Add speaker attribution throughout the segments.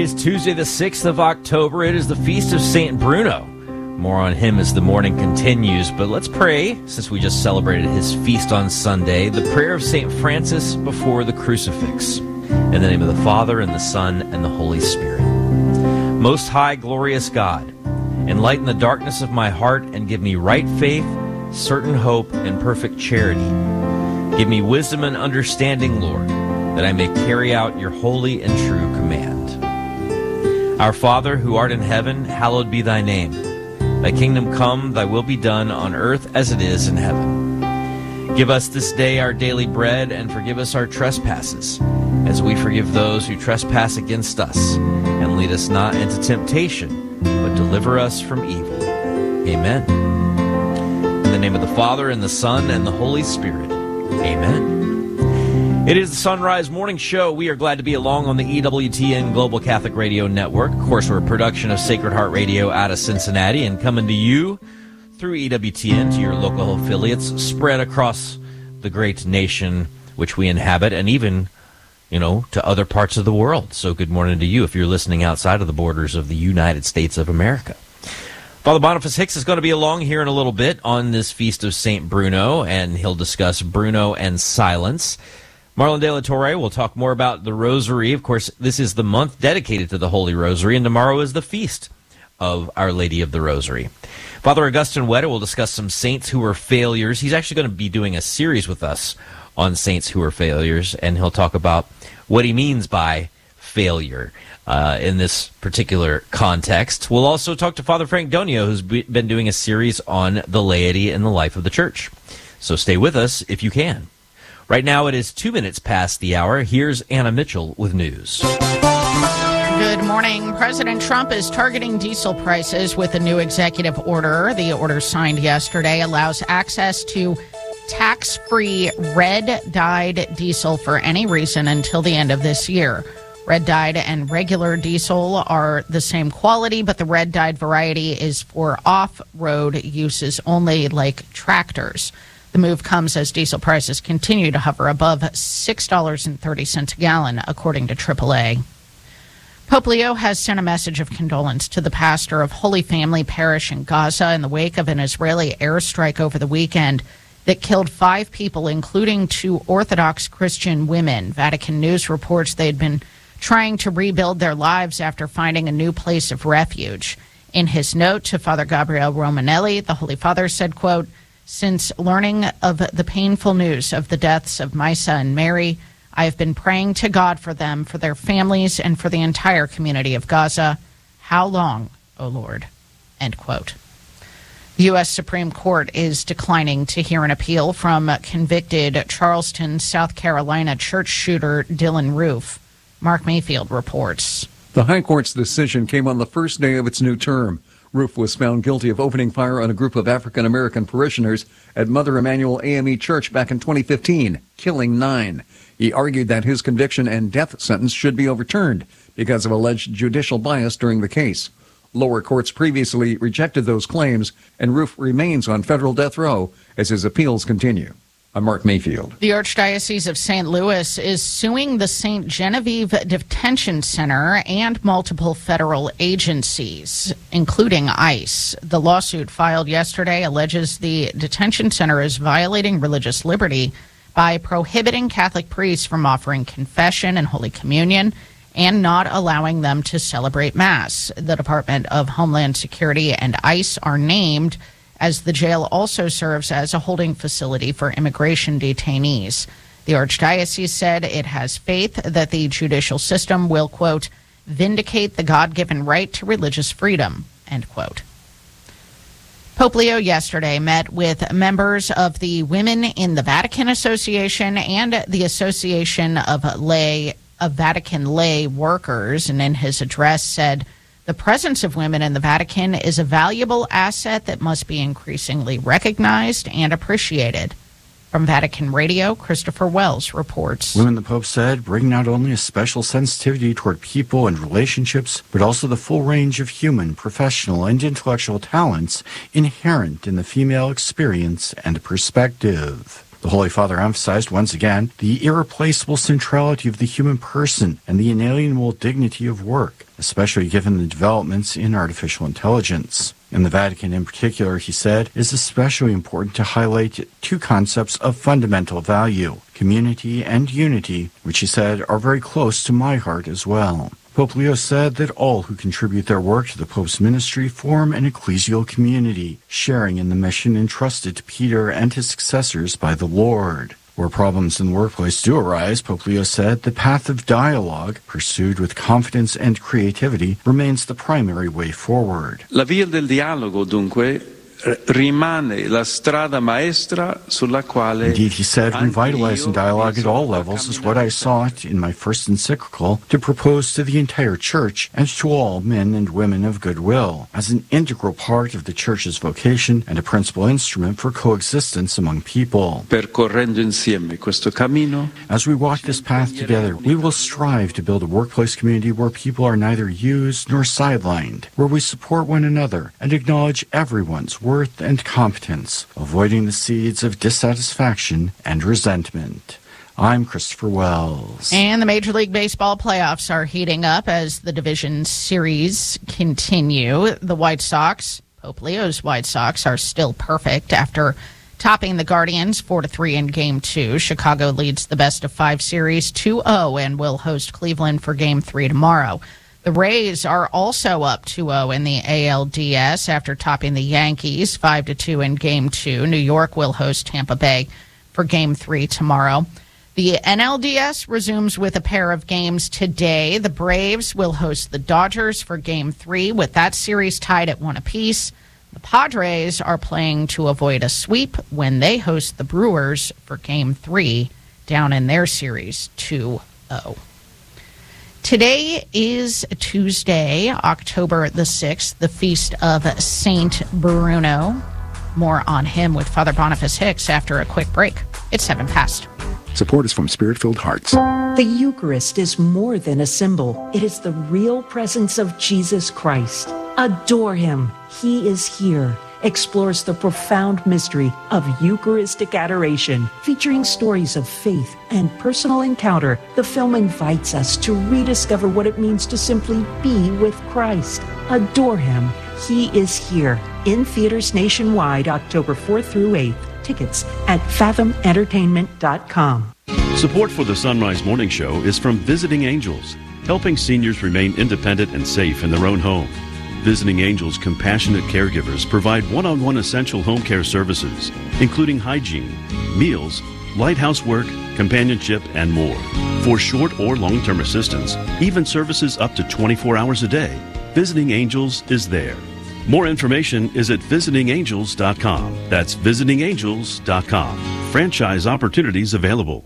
Speaker 1: is Tuesday, the 6th of October. It is the Feast of St. Bruno. More on him as the morning continues, but let's pray, since we just celebrated his feast on Sunday, the prayer of St. Francis before the crucifix. In the name of the Father, and the Son, and the Holy Spirit. Most high, glorious God, enlighten the darkness of my heart and give me right faith, certain hope, and perfect charity. Give me wisdom and understanding, Lord, that I may carry out your holy and true command. Our Father, who art in heaven, hallowed be thy name. Thy kingdom come, thy will be done on earth as it is in heaven. Give us this day our daily bread, and forgive us our trespasses, as we forgive those who trespass against us. And lead us not into temptation, but deliver us from evil. Amen. In the name of the Father, and the Son, and the Holy Spirit. Amen. It is the Sunrise Morning Show. We are glad to be along on the EWTN Global Catholic Radio Network. Of course, we're a production of Sacred Heart Radio out of Cincinnati and coming to you through EWTN to your local affiliates spread across the great nation which we inhabit, and even, to other parts of the world. So good morning to you if you're listening outside of the borders of the United States of America. Father Boniface Hicks is going to be along here in a little bit on this Feast of St. Bruno, and he'll discuss Bruno and silence. Marlon De La Torre will talk more about the Rosary. Of course, this is the month dedicated to the Holy Rosary, and tomorrow is the Feast of Our Lady of the Rosary. Father Augustine Wetter will discuss some saints who were failures. He's actually going to be doing a series with us on saints who were failures, and he'll talk about what he means by failure in this particular context. We'll also talk to Father Frank Donio, who's been doing a series on the laity and the life of the Church. So stay with us if you can. Right now it is 2 minutes past the hour. Here's Anna Mitchell with news.
Speaker 2: Good morning. President Trump is targeting diesel prices with a new executive order. The order signed yesterday allows access to tax-free red-dyed diesel for any reason until the end of this year. Red-dyed and regular diesel are the same quality, but the red-dyed variety is for off-road uses only, like tractors. The move comes as diesel prices continue to hover above $6.30 a gallon, according to AAA. Pope Leo has sent a message of condolence to the pastor of Holy Family Parish in Gaza in the wake of an Israeli airstrike over the weekend that killed 5 people, including 2 Orthodox Christian women. Vatican News reports they had been trying to rebuild their lives after finding a new place of refuge. In his note to Father Gabriele Romanelli, the Holy Father said, quote, "Since learning of the painful news of the deaths of Maisa and Mary, I have been praying to God for them, for their families, and for the entire community of Gaza. How long, O Lord?" End quote. The U.S. Supreme Court is declining to hear an appeal from convicted Charleston, South Carolina church shooter Dylan Roof. Mark Mayfield reports.
Speaker 3: The High Court's decision came on the first day of its new term. Roof was found guilty of opening fire on a group of African-American parishioners at Mother Emanuel AME Church back in 2015, killing 9. He argued that his conviction and death sentence should be overturned because of alleged judicial bias during the case. Lower courts previously rejected those claims, and Roof remains on federal death row as his appeals continue. I'm Mark Mayfield.
Speaker 2: The Archdiocese of St. Louis is suing the St. Genevieve Detention Center and multiple federal agencies, including ICE. The lawsuit filed yesterday alleges the detention center is violating religious liberty by prohibiting Catholic priests from offering confession and Holy Communion and not allowing them to celebrate Mass. The Department of Homeland Security and ICE are named, as the jail also serves as a holding facility for immigration detainees. The Archdiocese said it has faith that the judicial system will, quote, vindicate the God-given right to religious freedom, end quote. Pope Leo yesterday met with members of the Women in the Vatican Association and the Association of Vatican Lay Workers, and in his address said, "The presence of women in the Vatican is a valuable asset that must be increasingly recognized and appreciated." From Vatican Radio, Christopher Wells reports.
Speaker 4: Women, the Pope said, bring not only a special sensitivity toward people and relationships, but also the full range of human, professional, and intellectual talents inherent in the female experience and perspective. The Holy Father emphasized once again the irreplaceable centrality of the human person and the inalienable dignity of work, especially given the developments in artificial intelligence. In the Vatican in particular, he said, it is especially important to highlight two concepts of fundamental value, community and unity, which he said are very close to my heart as well. Pope Leo said that all who contribute their work to the Pope's ministry form an ecclesial community, sharing in the mission entrusted to Peter and his successors by the Lord. Where problems in the workplace do arise, Pope Leo said, the path of dialogue, pursued with confidence and creativity, remains the primary way forward.
Speaker 5: La via del dialogo, dunque, rimane la strada maestra sulla quale...
Speaker 4: Indeed, he said, revitalizing dialogue at all levels is what I sought in my first encyclical to propose to the entire Church and to all men and women of goodwill, as an integral part of the Church's vocation and a principal instrument for coexistence among people.
Speaker 5: Percorrendo insieme questo cammino,
Speaker 4: as we walk this path together, we will strive to build a workplace community where people are neither used nor sidelined, where we support one another and acknowledge everyone's worth and competence, avoiding the seeds of dissatisfaction and resentment. I'm Christopher Wells.
Speaker 2: And the Major League Baseball playoffs are heating up as the division series continue. The White Sox, Pope Leo's White Sox, are still perfect after topping the Guardians 4-3 in Game 2. Chicago leads the best-of-5 series 2-0 and will host Cleveland for Game 3 tomorrow. The Rays are also up 2-0 in the ALDS after topping the Yankees 5-2 in Game 2. New York will host Tampa Bay for Game 3 tomorrow. The NLDS resumes with a pair of games today. The Braves will host the Dodgers for Game 3, with that series tied at 1 apiece. The Padres are playing to avoid a sweep when they host the Brewers for Game 3 down in their series 2-0. Today is Tuesday, October the 6th, the feast of Saint Bruno. More on him with Father Boniface Hicks after a quick break. It's 7 past.
Speaker 6: Support is from Spirit-Filled Hearts.
Speaker 7: The Eucharist is more than a symbol. It is the real presence of Jesus Christ. Adore him. He is here. Explores the profound mystery of Eucharistic adoration. Featuring stories of faith and personal encounter, the film invites us to rediscover what it means to simply be with Christ. Adore him. He is here. In theaters nationwide, October 4th through 8th. Tickets at fathomentertainment.com.
Speaker 8: Support for the Sunrise Morning Show is from Visiting Angels, helping seniors remain independent and safe in their own home. Visiting Angels compassionate caregivers provide one-on-one essential home care services, including hygiene, meals, light housework, companionship, and more. For short or long-term assistance, even services up to 24 hours a day, Visiting Angels is there. More information is at visitingangels.com. That's visitingangels.com. Franchise opportunities available.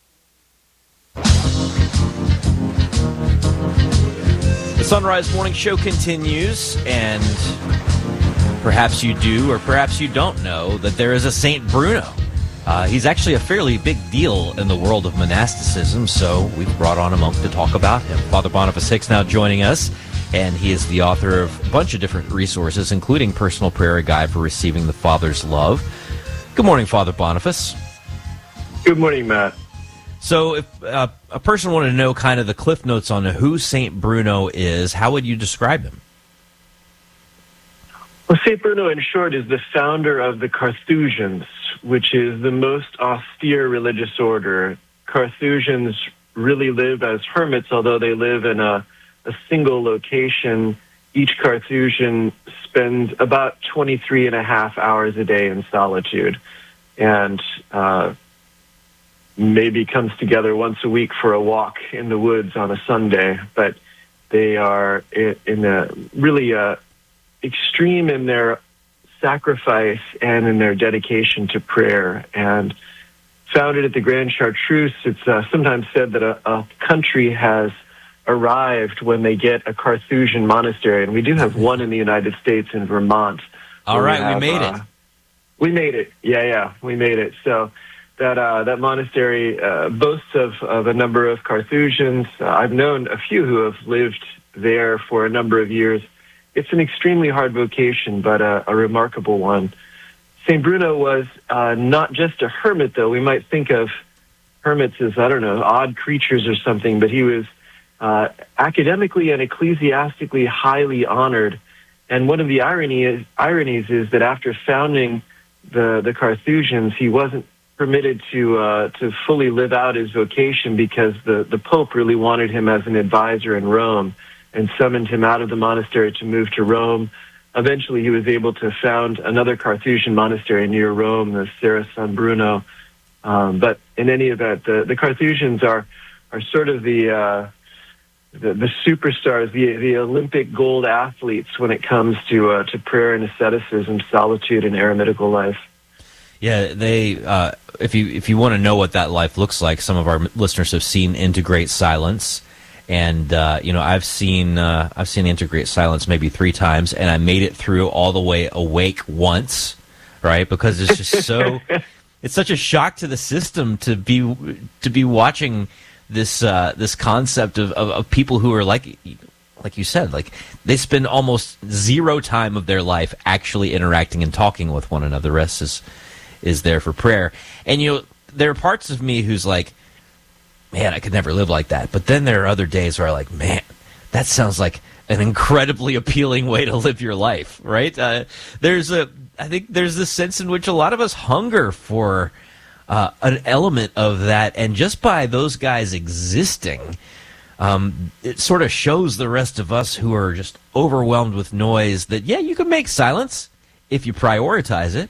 Speaker 1: The Sunrise Morning Show continues, and perhaps you do or perhaps you don't know that there is a Saint Bruno. He's actually a fairly big deal in the world of monasticism, so we've brought on a monk to talk about him. Father Boniface Hicks now joining us, and he is the author of a bunch of different resources, including Personal Prayer Guide for Receiving the Father's Love. Good morning, Father Boniface.
Speaker 9: Good morning, Matt.
Speaker 1: So if a person wanted to know kind of the cliff notes on who St. Bruno is, how would you describe him?
Speaker 9: Well, St. Bruno, in short, is the founder of the Carthusians, which is the most austere religious order. Carthusians really live as hermits, although they live in a single location. Each Carthusian spends about 23 and a half hours a day in solitude, and maybe comes together once a week for a walk in the woods on a Sunday. But they are in a really extreme in their sacrifice and in their dedication to prayer. And founded at the Grand Chartreuse, it's sometimes said that a country has arrived when they get a Carthusian monastery, and we do have one in the United States in Vermont.
Speaker 1: All right, we made it.
Speaker 9: We made it. Yeah, we made it. So that monastery boasts of a number of Carthusians. I've known a few who have lived there for a number of years. It's an extremely hard vocation, but a remarkable one. St. Bruno was not just a hermit, though. We might think of hermits as, I don't know, odd creatures or something, but he was academically and ecclesiastically highly honored. And one of the ironies is that after founding the Carthusians, he wasn't permitted to fully live out his vocation because the Pope really wanted him as an advisor in Rome and summoned him out of the monastery to move to Rome. Eventually, he was able to found another Carthusian monastery near Rome, the Serra San Bruno. But in any event, the Carthusians are sort of the superstars, the Olympic gold athletes when it comes to prayer and asceticism, solitude, and eremitical life.
Speaker 1: Yeah, they. If you want to know what that life looks like, some of our listeners have seen Into Great Silence, and I've seen Into Great Silence maybe 3 times, and I made it through all the way awake once, right? Because it's just so. It's such a shock to the system to be watching this concept of people who are like you said, like they spend almost zero time of their life actually interacting and talking with one another. The rest is there for prayer. And there are parts of me who's like, man, I could never live like that. But then there are other days where I'm like, man, that sounds like an incredibly appealing way to live your life, right? I think there's this sense in which a lot of us hunger for an element of that, and just by those guys existing, it sort of shows the rest of us who are just overwhelmed with noise that, yeah, you can make silence if you prioritize it.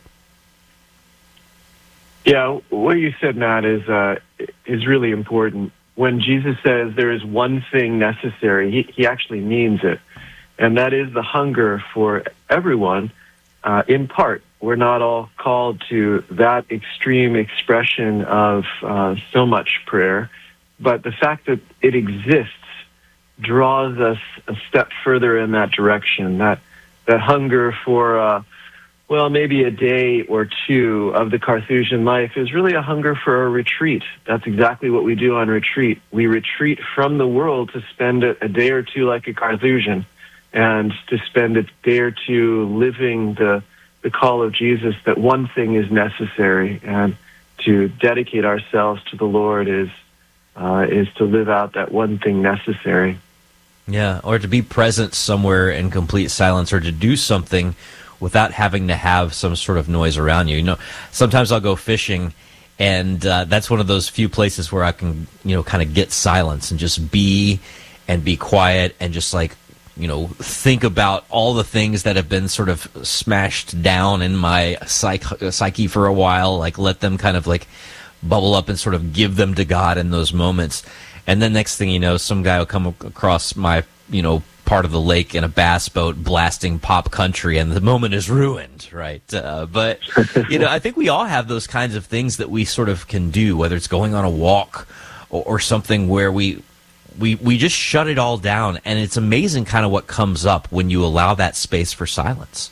Speaker 9: Yeah, what you said, Matt, is really important. When Jesus says there is one thing necessary, he actually means it, and that is the hunger for everyone. In part, we're not all called to that extreme expression of so much prayer, but the fact that it exists draws us a step further in that direction. That hunger for maybe a day or two of the Carthusian life is really a hunger for a retreat. That's exactly what we do on retreat. We retreat from the world to spend a day or two like a Carthusian, and to spend a day or two living the call of Jesus that one thing is necessary, and to dedicate ourselves to the Lord is to live out that one thing necessary.
Speaker 1: Yeah, or to be present somewhere in complete silence, or to do something without having to have some sort of noise around you. Sometimes I'll go fishing, and that's one of those few places where I can, kind of get silence and just be quiet and just think about all the things that have been sort of smashed down in my psyche for a while, let them kind of bubble up and sort of give them to God in those moments. And then next thing you know, some guy will come across my, part of the lake in a bass boat blasting pop country, and the moment is ruined, right? But, I think we all have those kinds of things that we sort of can do, whether it's going on a walk or something where we just shut it all down, and it's amazing kind of what comes up when you allow that space for silence.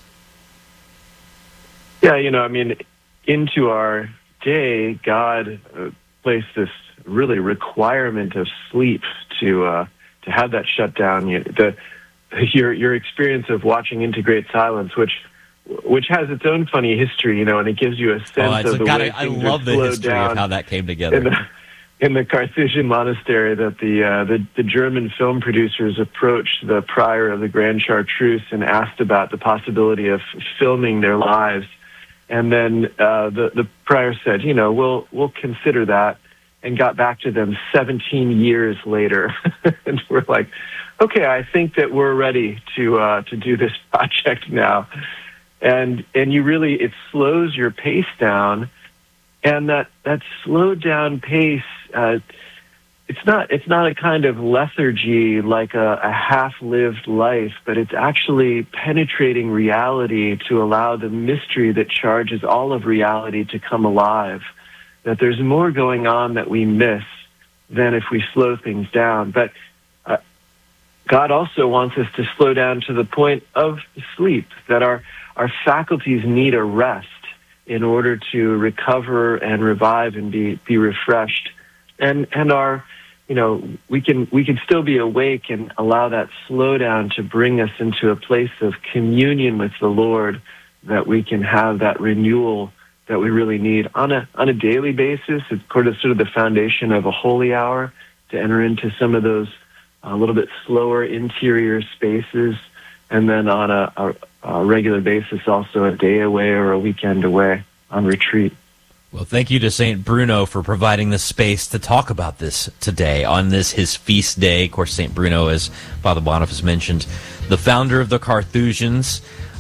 Speaker 9: Yeah, into our day, God placed this really requirement of sleep to have that shut down. Your experience of watching Into Great Silence, which has its own funny history, and it gives you a sense of the way
Speaker 1: I love the history of how that came together.
Speaker 9: In the Carthusian monastery, that the German film producers approached the prior of the Grand Chartreuse and asked about the possibility of filming their lives, and then the prior said, we'll consider that, and got back to them 17 years later, and we're like, okay, I think that we're ready to do this project now, and you really, it slows your pace down. And that slowed down pace, it's not a kind of lethargy like a half-lived life, but it's actually penetrating reality to allow the mystery that charges all of reality to come alive. That there's more going on that we miss than if we slow things down. But God also wants us to slow down to the point of sleep, that our faculties need a rest in order to recover and revive and be refreshed, and our, we can still be awake and allow that slowdown to bring us into a place of communion with the Lord, that we can have that renewal that we really need on a daily basis. It's sort of the foundation of a holy hour to enter into some of those a little bit slower interior spaces, and then on a regular basis, also a day away or a weekend away on retreat.
Speaker 1: Well, thank you to St. Bruno for providing the space to talk about this today on this, his feast day. Of course, St. Bruno, as Father Boniface mentioned, the founder of the Carthusians.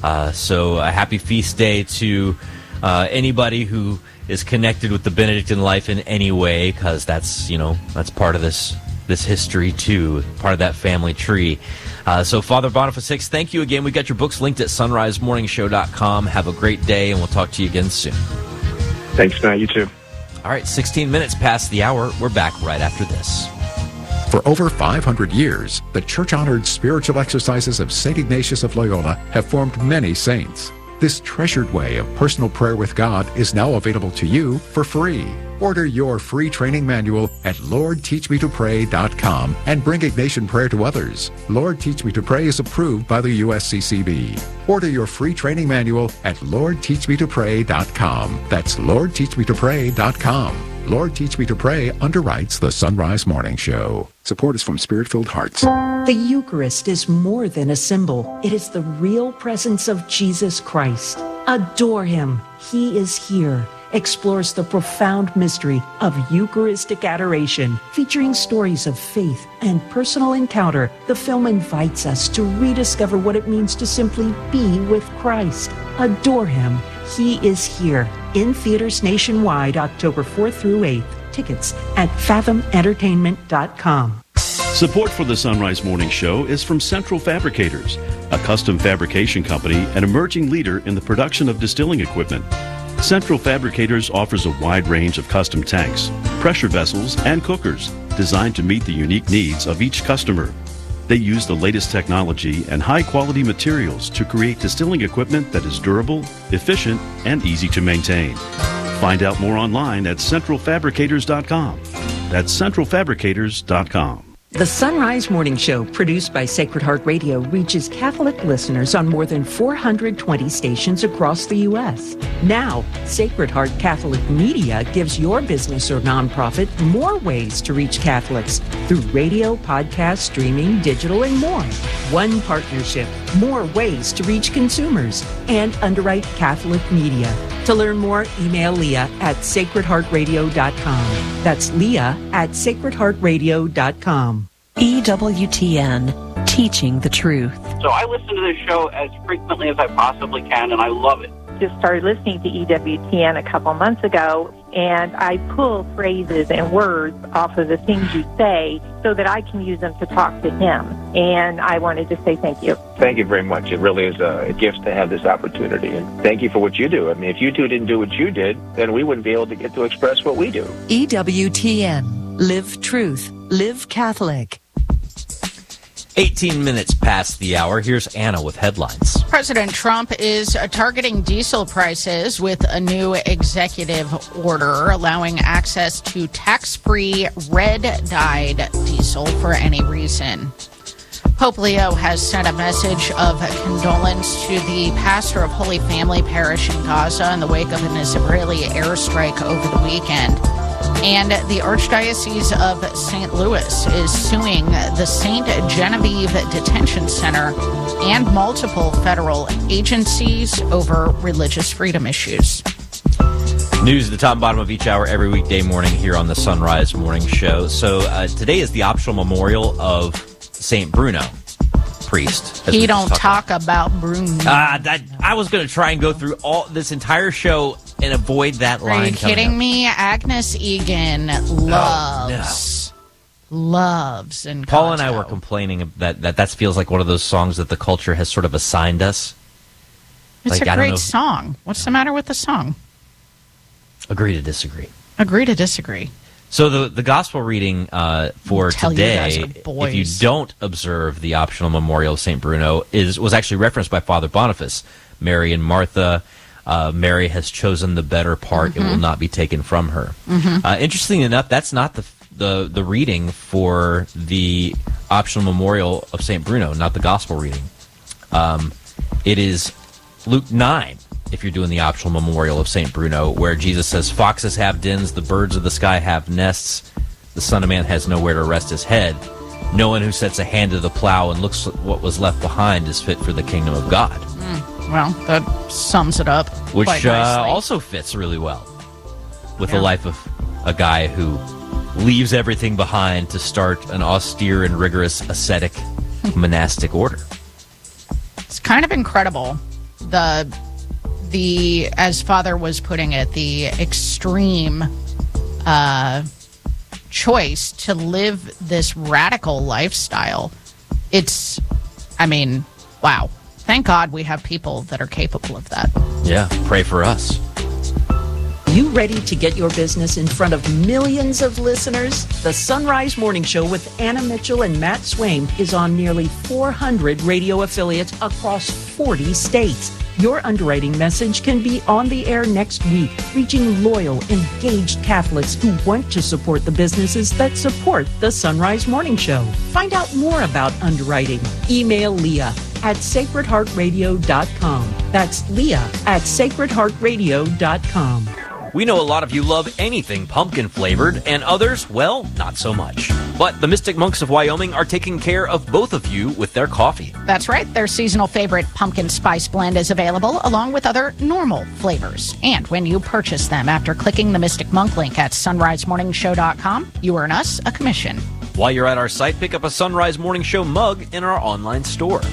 Speaker 1: So a happy feast day to anybody who is connected with the Benedictine life in any way, because that's part of this history too, part of that family tree. So Father Boniface Hicks, thank you again. We got your books linked at sunrisemorningshow.com. Have a great day, and we'll talk to you again soon.
Speaker 9: Thanks, Matt. You too.
Speaker 1: All right, 16 minutes past the hour. We're back right after this.
Speaker 6: For over 500 years, the church-honored spiritual exercises of St. Ignatius of Loyola have formed many saints. This treasured way of personal prayer with God is now available to you for free. Order your free training manual at LordTeachMeToPray.com and bring Ignatian prayer to others. Lord Teach Me to Pray is approved by the USCCB. Order your free training manual at LordTeachMeToPray.com. That's LordTeachMeToPray.com. Lord Teach Me to Pray underwrites the Sunrise Morning Show. Support is from Spirit-Filled Hearts.
Speaker 7: The Eucharist is more than a symbol. It is the real presence of Jesus Christ. Adore him. He is here. Explores the profound mystery of Eucharistic adoration, featuring stories of faith and personal encounter. The film invites us to rediscover what it means to simply be with Christ. Adore him. He is here. In theaters nationwide, October 4th through 8th. Tickets at fathomentertainment.com.
Speaker 8: Support for the Sunrise Morning Show is from Central Fabricators, a custom fabrication company and emerging leader in the production of distilling equipment. Central Fabricators offers a wide range of custom tanks, pressure vessels, and cookers designed to meet the unique needs of each customer. They use the latest technology and high-quality materials to create distilling equipment that is durable, efficient, and easy to maintain. Find out more online at centralfabricators.com. That's centralfabricators.com.
Speaker 7: The Sunrise Morning Show, produced by Sacred Heart Radio, reaches Catholic listeners on more than 420 stations across the U.S. Now, Sacred Heart Catholic Media gives your business or nonprofit more ways to reach Catholics through radio, podcast, streaming, digital, and more. One partnership, more ways to reach consumers, and underwrite Catholic media. To learn more, email Leah at sacredheartradio.com. That's Leah at sacredheartradio.com.
Speaker 10: EWTN, teaching the truth.
Speaker 11: So I listen to this show as frequently as I possibly can, and I love it.
Speaker 12: Just started listening to EWTN a couple months ago, and I pull phrases and words off of the things you say so that I can use them to talk to him. And I wanted to say thank you.
Speaker 13: Thank you very much. It really is a gift to have this opportunity. And thank you for what you do. I mean, if you two didn't do what you did, then we wouldn't be able to get to express what we do.
Speaker 10: EWTN, live truth, live Catholic.
Speaker 1: 18 minutes past the hour. Here's Anna with headlines.
Speaker 2: President Trump is targeting diesel prices with a new executive order allowing access to tax-free red-dyed diesel for any reason. Pope Leo has sent a message of condolence to the pastor of Holy Family Parish in Gaza in the wake of an Israeli airstrike over the weekend. And the Archdiocese of St. Louis is suing the St. Genevieve Detention Center and multiple federal agencies over religious freedom issues.
Speaker 1: News at the top and bottom of each hour every weekday morning here on the Sunrise Morning Show. So today is the optional memorial of St. Bruno, priest.
Speaker 2: He don't talk about Bruno.
Speaker 1: I was going to try and go through all this entire show and avoid that line.
Speaker 2: Are you kidding me? Agnes Egan loves Encanto.
Speaker 1: Paul and I were complaining that feels like one of those songs that the culture has sort of assigned us.
Speaker 2: It's a great song. What's the matter with the song?
Speaker 1: Agree to disagree.
Speaker 2: Agree to disagree.
Speaker 1: So the gospel reading for today, if you don't observe the optional memorial of St. Bruno, was actually referenced by Father Boniface. Mary and Martha, Mary has chosen the better part. Mm-hmm. It will not be taken from her. Mm-hmm. Interesting enough, that's not the reading for the optional memorial of St. Bruno, not the gospel reading. It is Luke 9. if you're doing the optional memorial of St. Bruno, where Jesus says, "Foxes have dens, the birds of the sky have nests, the Son of Man has nowhere to rest his head. No one who sets a hand to the plow and looks at what was left behind is fit for the kingdom of God."
Speaker 2: Well, that sums it up
Speaker 1: Which
Speaker 2: quite nicely.
Speaker 1: also fits really well with the life of a guy who leaves everything behind to start an austere and rigorous ascetic monastic order.
Speaker 2: It's kind of incredible, the as Father was putting it, the extreme choice to live this radical lifestyle. It's, I mean, wow. Thank God we have people that are capable of that.
Speaker 1: Yeah, pray for us.
Speaker 7: You ready to get your business in front of millions of listeners? The Sunrise Morning Show with Anna Mitchell and Matt Swain is on nearly 400 radio affiliates across 40 states. Your underwriting message can be on the air next week, reaching loyal, engaged Catholics who want to support the businesses that support the Sunrise Morning Show. Find out more about underwriting. Email Leah at sacredheartradio.com. That's Leah at sacredheartradio.com.
Speaker 1: We know a lot of you love anything pumpkin flavored, and others, well, not so much. But the Mystic Monks of Wyoming are taking care of both of you with their coffee.
Speaker 2: That's right. Their seasonal favorite pumpkin spice blend is available, along with other normal flavors. And when you purchase them after clicking the Mystic Monk link at sunrisemorningshow.com, you earn us a commission.
Speaker 1: While you're at our site, pick up a Sunrise Morning Show mug in our online store.